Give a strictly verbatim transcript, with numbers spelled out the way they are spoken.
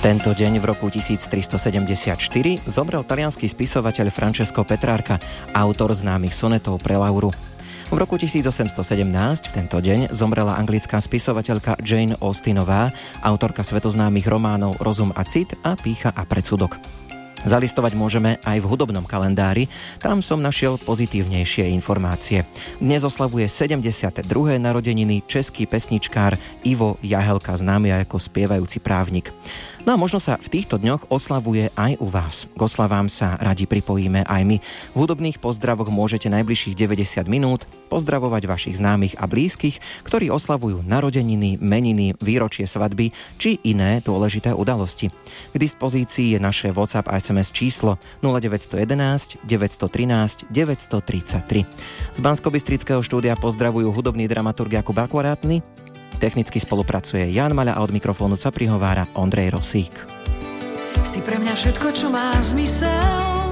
Tento deň v roku tisíctristosedemdesiatštyri zomrel taliansky spisovateľ Francesco Petrarca, autor známych sonetov pre Lauru. V roku tisícosemstosedemnásť v tento deň zomrela anglická spisovateľka Jane Austenová, autorka svetoznámych románov Rozum a cit a Pýcha a predsudok. Zalistovať môžeme aj v hudobnom kalendári, tam som našiel pozitívnejšie informácie. Dnes oslavuje sedemdesiate druhé narodeniny český pesničkár Ivo Jahelka, známy ako spievajúci právnik. No a možno sa v týchto dňoch oslavuje aj u vás. K oslavám sa radi pripojíme aj my. V hudobných pozdravoch môžete najbližších deväťdesiat minút pozdravovať vašich známych a blízkych, ktorí oslavujú narodeniny, meniny, výročie svadby či iné dôležité udalosti. K dispozícii je naše WhatsApp a es em es číslo nula deväť jedna jedna, deväť jedna tri, deväť tri tri. Z Banskobystrického štúdia pozdravujú hudobný dramaturg Jakub Akvarátny. Technicky spolupracuje Ján Maľa a od mikrofónu sa prihovára Ondrej Rosík. Si pre mňa všetko, čo má zmysel.